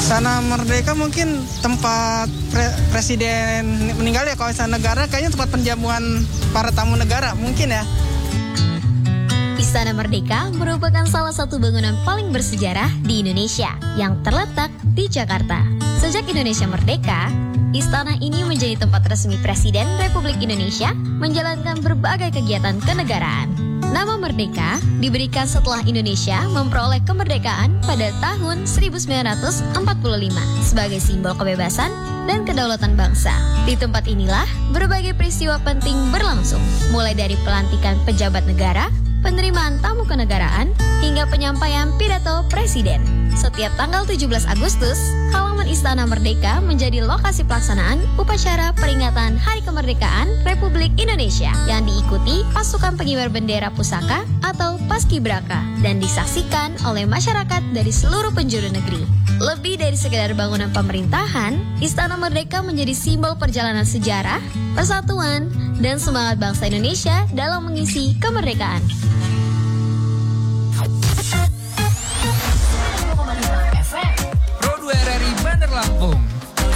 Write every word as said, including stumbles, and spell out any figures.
Istana Merdeka mungkin tempat pre- presiden meninggal ya. Kalau Istana Negara kayaknya tempat penjamuan para tamu negara mungkin ya. Istana Merdeka merupakan salah satu bangunan paling bersejarah di Indonesia yang terletak di Jakarta. Sejak Indonesia merdeka, istana ini menjadi tempat resmi Presiden Republik Indonesia menjalankan berbagai kegiatan kenegaraan. Nama Merdeka diberikan setelah Indonesia memperoleh kemerdekaan pada tahun seribu sembilan ratus empat puluh lima sebagai simbol kebebasan dan kedaulatan bangsa. Di tempat inilah berbagai peristiwa penting berlangsung, mulai dari pelantikan pejabat negara, penerimaan tamu kenegaraan, hingga penyampaian pidato presiden. Setiap tanggal tujuh belas Agustus, halaman Istana Merdeka menjadi lokasi pelaksanaan upacara peringatan Hari Kemerdekaan Republik Indonesia yang diikuti pasukan pengibar bendera pusaka atau paskibraka dan disaksikan oleh masyarakat dari seluruh penjuru negeri. Lebih dari sekedar bangunan pemerintahan, Istana Merdeka menjadi simbol perjalanan sejarah, persatuan, dan semangat bangsa Indonesia dalam mengisi kemerdekaan.